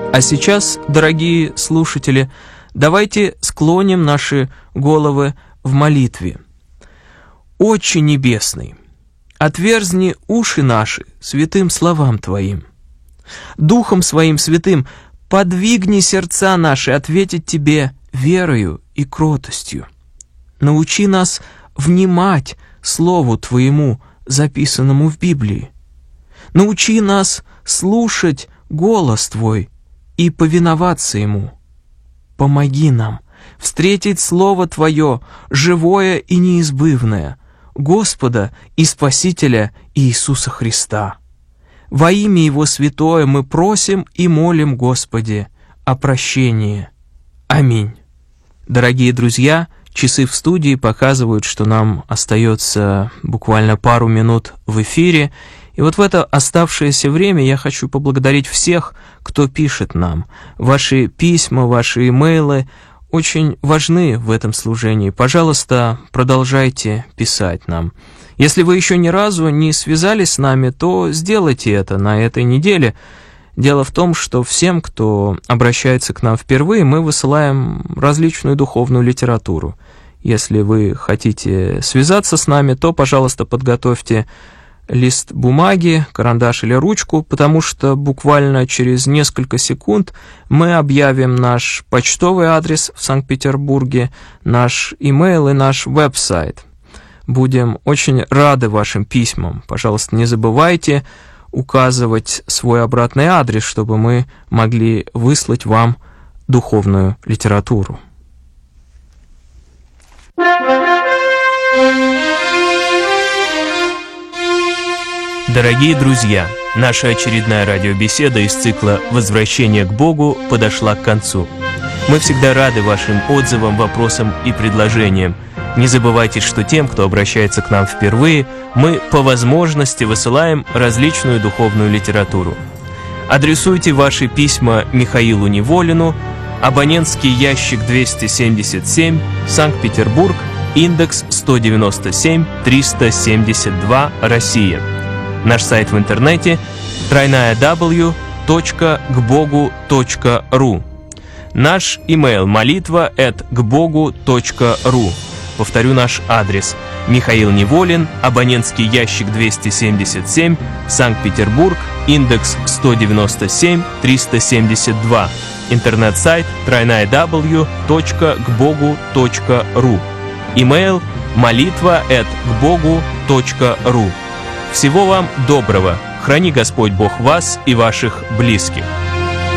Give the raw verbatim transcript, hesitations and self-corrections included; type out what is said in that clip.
А сейчас, дорогие слушатели, давайте склоним наши головы в молитве. Отче Небесный, отверзни уши наши святым словам Твоим. Духом Своим святым подвигни сердца наши ответить Тебе верою и кротостью. Научи нас внимать Слову Твоему, записанному в Библии. Научи нас слушать голос Твой и повиноваться Ему. Помоги нам встретить Слово Твое, живое и неизбывное, Господа и Спасителя Иисуса Христа. Во имя Его святое мы просим и молим, Господи, о прощении. Аминь. Дорогие друзья, часы в студии показывают, что нам остается буквально пару минут в эфире. И вот в это оставшееся время я хочу поблагодарить всех, кто пишет нам. Ваши письма, ваши имейлы очень важны в этом служении. Пожалуйста, продолжайте писать нам. Если вы еще ни разу не связались с нами, то сделайте это на этой неделе. Дело в том, что всем, кто обращается к нам впервые, мы высылаем различную духовную литературу. Если вы хотите связаться с нами, то, пожалуйста, подготовьте лист бумаги, карандаш или ручку, потому что буквально через несколько секунд мы объявим наш почтовый адрес в Санкт-Петербурге, наш имейл и наш веб-сайт. Будем очень рады вашим письмам. Пожалуйста, не забывайте указывать свой обратный адрес, чтобы мы могли выслать вам духовную литературу. Дорогие друзья, наша очередная радиобеседа из цикла «Возвращение к Богу» подошла к концу. Мы всегда рады вашим отзывам, вопросам и предложениям. Не забывайте, что тем, кто обращается к нам впервые, мы по возможности высылаем различную духовную литературу. Адресуйте ваши письма Михаилу Неволину, абонентский ящик двести семьдесят семь, Санкт-Петербург, индекс сто девяносто семь триста семьдесят два, Россия. Наш сайт в интернете дабл ю дабл ю дабл ю точка гбогу точка ру. Наш имейл молитва эт гбогу точка ру. Повторю наш адрес. Михаил Неволин, абонентский ящик двести семьдесят семь, Санкт-Петербург, индекс сто девяносто семь триста семьдесят два. Интернет-сайт дабл ю дабл ю дабл ю точка гбогу точка ру. Имейл молитва эт гбогу точка ру. Всего вам доброго. Храни Господь Бог вас и ваших близких.